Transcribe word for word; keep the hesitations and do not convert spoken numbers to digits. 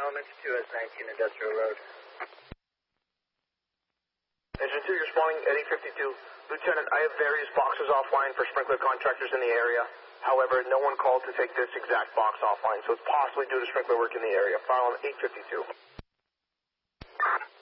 Elements two S nineteen Industrial Road. Engine two, you're responding at eight fifty-two. Lieutenant, I have various boxes offline for sprinkler contractors in the area. However, no one called to take this exact box offline, so it's possibly due to sprinkler work in the area. File on eight fifty-two.